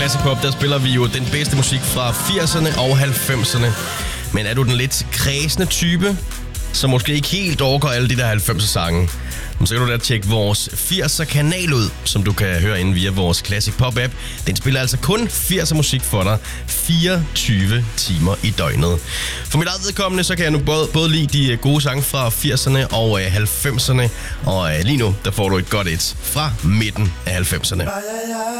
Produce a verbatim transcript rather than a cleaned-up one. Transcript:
Classic Pop, der spiller vi jo den bedste musik fra firserne og halvfemserne. Men er du den lidt kredsende type, som måske ikke helt overgår alle de der halvfemser sange, så kan du da tjekke vores firser kanal ud, som du kan høre inde via vores Classic Pop app. Den spiller altså kun firser musik for dig fireogtyve timer i døgnet. For mit eget vedkommende, så kan jeg nu både, både lide de gode sange fra firserne og halvfemserne, og lige nu, der får du et godt et fra midten af halvfemserne.